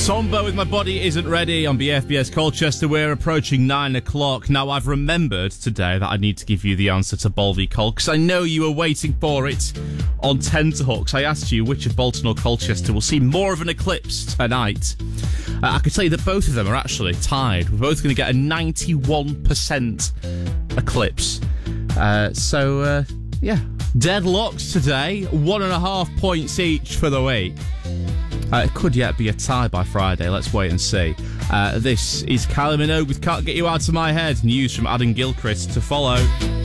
Somber with My Body Isn't Ready on BFBS Colchester. We're approaching 9 o'clock. Now, I've remembered today that I need to give you the answer to Bol v Col, because I know you were waiting for it on Tenterhooks. I asked you which of Bolton or Colchester will see more of an eclipse tonight. I can tell you that both of them are actually tied. We're both going to get a 91% eclipse. Yeah, deadlocks today. 1.5 points each for the week. It could yet be a tie by Friday. Let's wait and see. This is Kylie Minogue with Can't Get You Out of My Head. News from Adam Gilchrist to follow.